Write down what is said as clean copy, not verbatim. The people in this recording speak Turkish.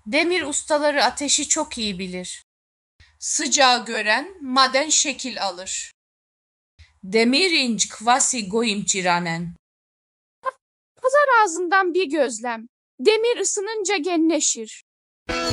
Demir ustaları ateşi çok iyi bilir. Sıcağı gören maden şekil alır. Demir inç kvasi goyim çiranen. Pazar ağzından bir gözlem. Demir ısınınca genleşir.